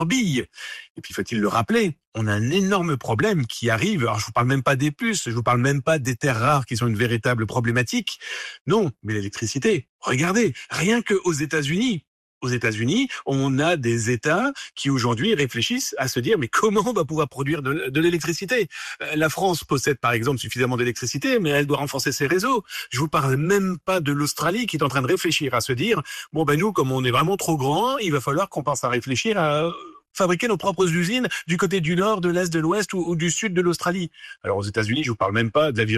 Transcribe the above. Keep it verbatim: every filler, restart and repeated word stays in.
billes. Et puis, faut-il le rappeler, on a un énorme problème qui arrive. Alors, je vous parle même pas des puces, je vous parle même pas des terres rares qui sont une véritable problématique. Non, mais l'électricité. Regardez, rien qu'aux États-Unis, aux États-Unis, on a des États qui aujourd'hui réfléchissent à se dire mais comment on va pouvoir produire de, de l'électricité. La France possède par exemple suffisamment d'électricité, mais elle doit renforcer ses réseaux. Je vous parle même pas de l'Australie qui est en train de réfléchir à se dire bon ben nous comme on est vraiment trop grand, il va falloir qu'on pense à réfléchir à fabriquer nos propres usines du côté du nord, de l'est, de l'ouest ou, ou du sud de l'Australie. Alors aux États-Unis, je vous parle même pas de la